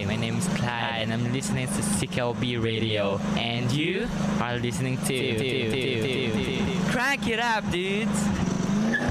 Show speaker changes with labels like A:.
A: my name is Clyde, and I'm listening to CKLB Radio. And you are listening to Crank It Up, dudes!